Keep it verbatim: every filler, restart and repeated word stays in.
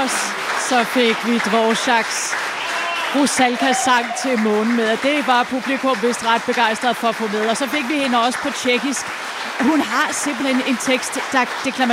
os, så fik vi Dvořáks Rusalkas sang til månen med, og det var publikum vist ret begejstret for at få med. Og så fik vi hende også på tjekkisk. Hun har simpelthen en tekst, der deklamerer